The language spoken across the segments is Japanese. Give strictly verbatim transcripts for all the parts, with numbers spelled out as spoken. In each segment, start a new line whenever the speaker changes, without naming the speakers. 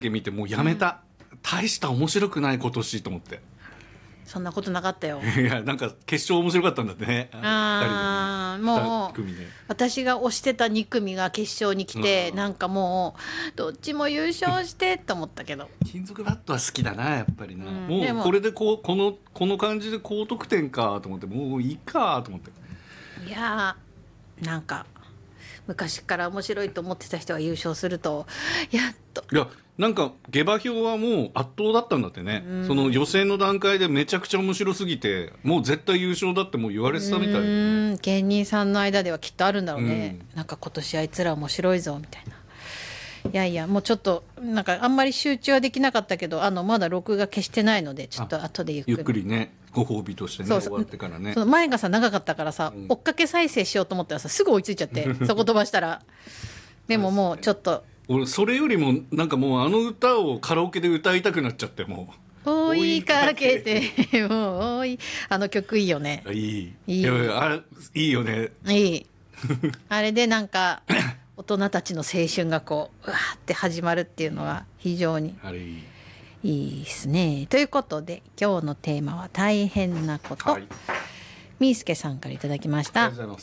見てもうやめた、うん、大した面白くない今年と思って。
そんなことなかったよ。
いやなんか決勝面白かったんだってね。
ああ、ね、もう私が推してたに組が決勝に来て、うん、なんかもうどっちも優勝してと思ったけど
金属バットは好きだなやっぱりな、うん、もうこれでこうこのこの感じで高得点かと思ってもういいかと思って。
いやーなんか昔から面白いと思ってた人が優勝するとやっと。
いやなんか下馬評はもう圧倒だったんだってね、うん、その予選の段階でめちゃくちゃ面白すぎてもう絶対優勝だってもう言われてたみたいで、ね、
うん芸人さんの間ではきっとあるんだろうね、うん、なんか今年あいつら面白いぞみたいな。いやいやもうちょっとなんかあんまり集中はできなかったけどあのまだ録画消してないのでちょっと後でゆっくり
ゆっくりねご褒美としてねそうそう終わってからね。
その前がさ長かったからさ、うん、追っかけ再生しようと思ったらさすぐ追いついちゃってそこ飛ばしたらでももうちょっと
俺それよりもなんかもうあの歌をカラオケで歌いたくなっちゃっても
う追いかけてもう追いあの曲いいよね。
いいいいいやあれいいよね
いいあれでなんか大人たちの青春がこううわーって始まるっていうのは非常に
あれいい
いいですね。ということで今日のテーマは大変なこと、はい、みーすけさんからいただきました。
ありがとうございます。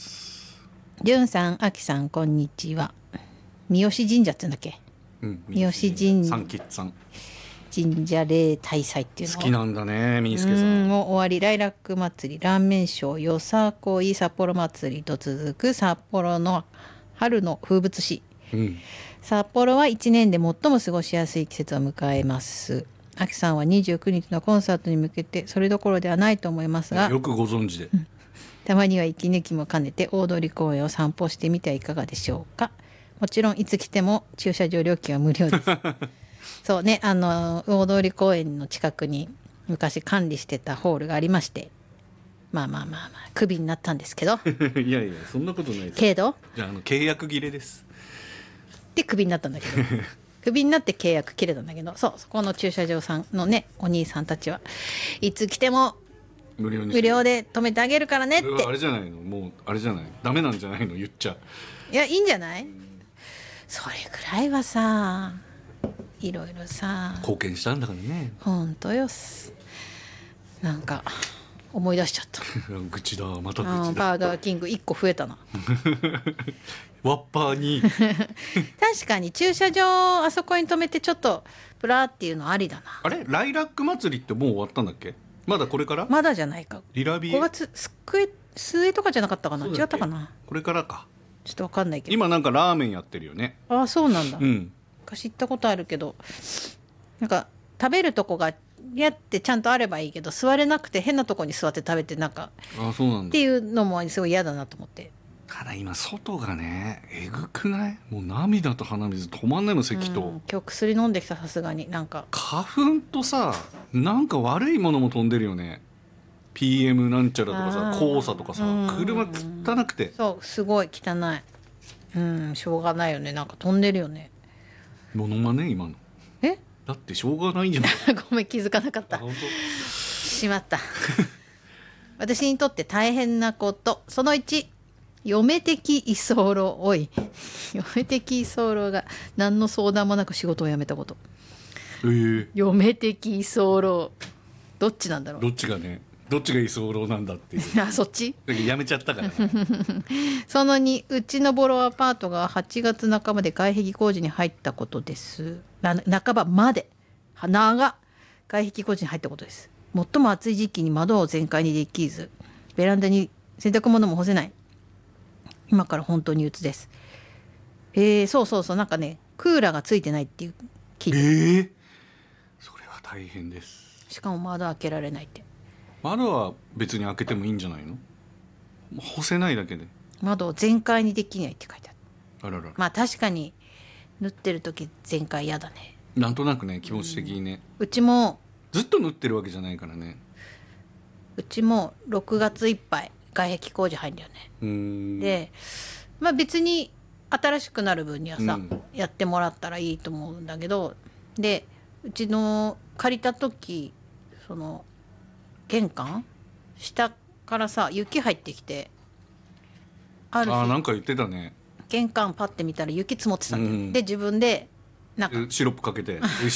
じゅんさんあきさんこんにちは。三好神社って言うんだっけ、うん、三好神社
三吉さん
神社例大祭っていうの
好きなんだねみーすけさん。
もう終わり来楽祭りラーメンショーよさこい札幌祭りと続く札幌の春の風物詩、うん、札幌はいちねんで最も過ごしやすい季節を迎えます。あきさんはにじゅうくにちのコンサートに向けてそれどころではないと思いますが
よくご存知で、うん、
たまには息抜きも兼ねて大通公園を散歩してみてはいかがでしょうか。もちろんいつ来ても駐車場料金は無料ですそうねあの大通公園の近くに昔管理してたホールがありましてまあまあまあまあクビになったんですけど
いやいやそんなことないです
けど
じゃあ、あの契約切れです
でクビになったんだけどクビになって契約切れたんだけどそうそこの駐車場さんのねお兄さんたちはいつ来ても無料に無料で止めてあげるからねって。
あれじゃないのもうあれじゃないダメなんじゃないの言っちゃ
いやいいんじゃないそれぐらいはさいろいろさ
貢献したんだからね。
ほんとよなんか思い出しちゃった
愚痴だまた愚痴
だ。バーガーキングいっこ増えたな
ワッパーに
確かに駐車場あそこに止めてちょっとプラーっていうのありだな。
あれライラック祭りってもう終わったんだっけ。まだこれから
まだじゃないか。
リラビエ
ごがつすっくえ末とかじゃなかったかな。違ったかな。
これからか
ちょっと分かんないけど
今なんかラーメンやってるよね。
ああそうなんだ、
うん、
昔行ったことあるけどなんか食べるとこがやってちゃんとあればいいけど座れなくて変なとこに座って食べてなんか
あそうなんだ
っていうのもすごい嫌だなと思って。
ただ今外がねえぐくない。もう涙と鼻水止まんないの咳と、うん、
今日薬飲んできたさすがになんか
花粉とさなんか悪いものも飛んでるよね。 ピーエム なんちゃらとかさ黄砂とかさ、うん、車汚くて
そうすごい汚い。うんしょうがないよねなんか飛んでるよね。
モノマネ今の
え
だってしょうがないんじゃない
ごめん気づかなかった。しまった私にとって大変なことそのいち嫁的居候。おい嫁的居候が何の相談もなく仕事を辞めたこと、
えー、
嫁的居候どっちなんだろう。
どっちがねどっちが居候なんだっていう
あそっち
やめちゃったから、ね、
そのにうちのボロアパートがはちがつなかばで外壁工事に入ったことです。な半ばまで花が外壁工事に入ったことです。最も暑い時期に窓を全開にできずベランダに洗濯物も干せない今から本当に鬱です。えー、そうそうそうなんかねクーラーがついてないっていう聞いて、
えー、それは大変です。
しかも窓開けられないって。
窓は別に開けてもいいんじゃないの。干せないだけで
窓を全開にできないって書いてある。
あらら
まあ確かに縫ってる時全開嫌だね。
なんとなくね気持ち的にね、
うん、うちも
ずっと縫ってるわけじゃないからね。
うちもろくがついっぱい外壁工事入るんだよね。
うーん
でまあ別に新しくなる分にはさ、うん、やってもらったらいいと思うんだけどでうちの借りた時その玄関下からさ雪入ってきてある日
あなんか言ってたね。
玄関パッて見たら雪積もってたんだよ、うん、で自分でなんか
シロップかけて